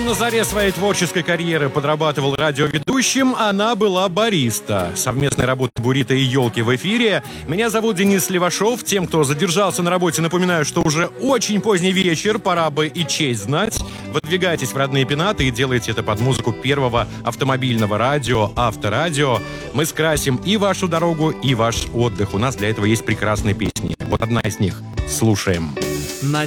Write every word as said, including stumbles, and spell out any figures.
Он на заре своей творческой карьеры подрабатывал радиоведущим, она была бариста. Совместная работа «Бурито» и «Елки» в эфире. Меня зовут Денис Левашов. Тем, кто задержался на работе, напоминаю, что уже очень поздний вечер, пора бы и честь знать. Выдвигайтесь в родные пенаты и делайте это под музыку первого автомобильного радио «Авторадио». Мы скрасим и вашу дорогу, и ваш отдых. У нас для этого есть прекрасные песни. Вот одна из них. Слушаем. На